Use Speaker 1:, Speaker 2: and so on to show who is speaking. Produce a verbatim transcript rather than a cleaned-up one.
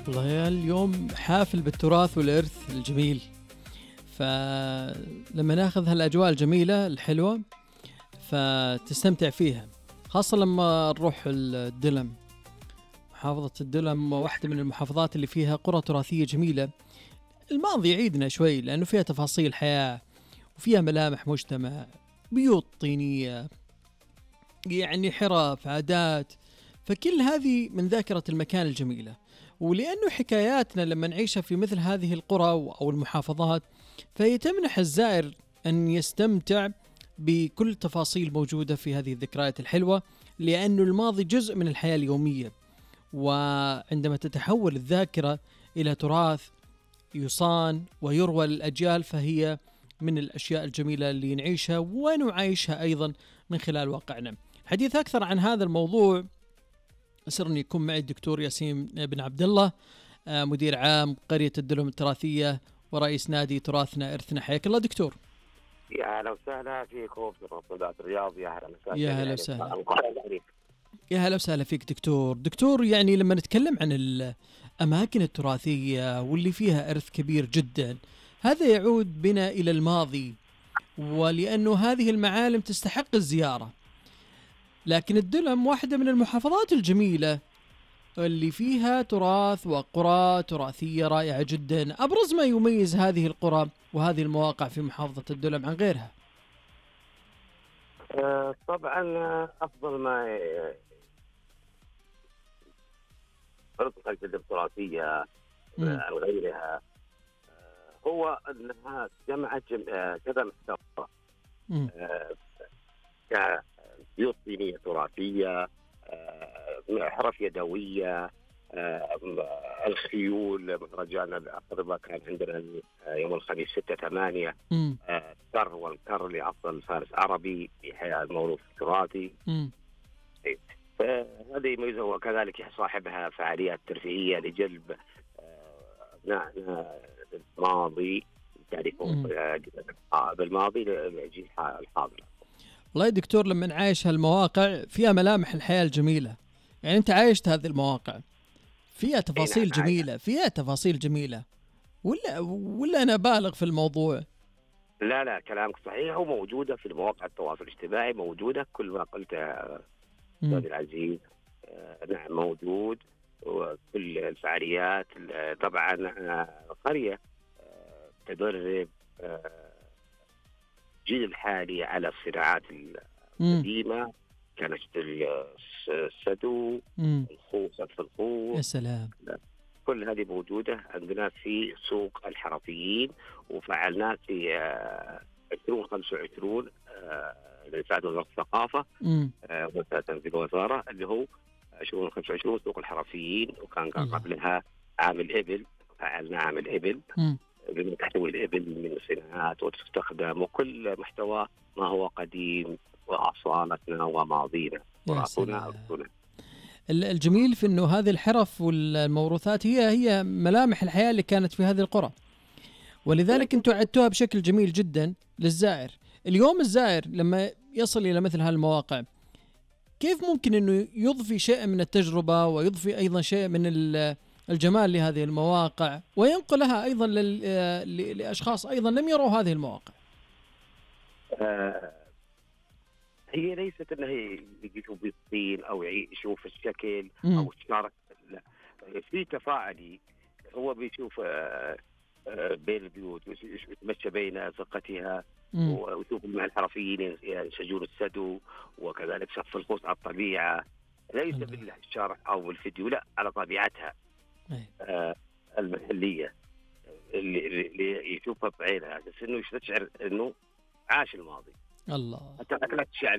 Speaker 1: والله اليوم حافل بالتراث والإرث الجميل، فلما ناخذ هالأجواء الجميلة الحلوة فتستمتع فيها، خاصة لما نروح الدلم. محافظة الدلم واحدة من المحافظات اللي فيها قرى تراثية جميلة. الماضي يعيدنا شوي لأنه فيها تفاصيل حياة وفيها ملامح مجتمع، بيوت طينية، يعني حرف، عادات، فكل هذه من ذاكرة المكان الجميلة. ولأنه حكاياتنا لما نعيشها في مثل هذه القرى أو المحافظات فهي تمنح الزائر أن يستمتع بكل تفاصيل موجودة في هذه الذكريات الحلوة، لأنه الماضي جزء من الحياة اليومية، وعندما تتحول الذاكرة إلى تراث يصان ويروى للأجيال فهي من الأشياء الجميلة اللي نعيشها ونعيشها أيضا من خلال واقعنا. حديث أكثر عن هذا الموضوع أسرني يكون معي الدكتور ياسين بن عبد الله، مدير عام قرية الدلم التراثية ورئيس نادي تراثنا إرثنا. حياك الله دكتور.
Speaker 2: يا هلا وسهلا فيكم في منطقة الرياض. يا هلا وسهلا.
Speaker 1: يا هلا وسهلا. يا هلا وسهلا فيك دكتور. دكتور يعني لما نتكلم عن الأماكن التراثية واللي فيها إرث كبير جدا، هذا يعود بنا إلى الماضي، ولأنه هذه المعالم تستحق الزيارة. لكن الدلم واحدة من المحافظات الجميلة اللي فيها تراث وقرى تراثية رائعة جدا. أبرز ما يميز هذه القرى وهذه المواقع في محافظة الدلم عن غيرها؟
Speaker 2: آه طبعا أفضل ما فرق الدلم التراثية عن غيرها آه هو أنها جمعت جم... آه كذا محتوى آه بيوت صينية تراثية، حرف يدوية، الخيول. رجعنا الأقرباء كان عندنا يوم الخميس ستة ثمانية الكر والكر لأفضل الفارس عربي في حياة الموروث التراثي. فهذا يميزه، وكذلك صاحبها فعاليات ترفيهية لجلب أبنائنا الماضي، تعرفون بالماضي للجيل الحاضر.
Speaker 1: والله يا دكتور لما نعيش هالمواقع فيها ملامح الحياة الجميلة، يعني أنت عايشت هذه المواقع فيها تفاصيل جميلة، فيها تفاصيل جميلة، ولا ولا أنا بالغ في الموضوع؟
Speaker 2: لا لا كلامك صحيح، وموجودة في المواقع التواصل الاجتماعي، موجودة كل ما قلت أستاذ العزيز. آه نعم موجود، وكل الفعاليات. طبعا قرية آه تدرب آه الجيل الحالي على الصناعات القديمة، كانت السدو، الخوص، في الخوص.
Speaker 1: يا سلام.
Speaker 2: كل هذه موجودة عندنا في سوق الحرفيين، وفعلناه في عشرين خمسة وعشرين لساعد وزارة الثقافة ومساعدة في الوزارة، اللي هو عشرين خمسة وعشرين سوق الحرفيين. وكان قبلها عام الإبل، فعلنا عام الإبل من تحتوي الإبل من صناعات وتستخدم، وكل محتوى ما هو قديم وأصالتنا وماضينا وراثنا.
Speaker 1: الجميل في أنه هذه الحرف والموروثات هي هي ملامح الحياة اللي كانت في هذه القرى، ولذلك أنتم عدتوها بشكل جميل جدا للزائر. اليوم الزائر لما يصل إلى مثل هالمواقع كيف ممكن أنه يضفي شيء من التجربة ويضفي أيضا شيء من الجمال لهذه المواقع وينقلها أيضا لأشخاص أيضا لم يروا هذه المواقع؟
Speaker 2: آه هي ليست أنه يشوف الصين أو يشوف الشكل أو الشرق، لا، في تفاعلي. هو بيشوف آه آه بين البيوت، يتمشى بين زقتها، ويشوف مع الحرفيين ينسجون السدو، وكذلك شف القوس على الطبيعة، ليس بالشرح أو بالفيديو، لا، على طبيعتها آه المحلية اللي, اللي يشوفها بعينها، بس إنه يستشعر إنه عاش الماضي.
Speaker 1: الله.
Speaker 2: حتى أكلات الشعب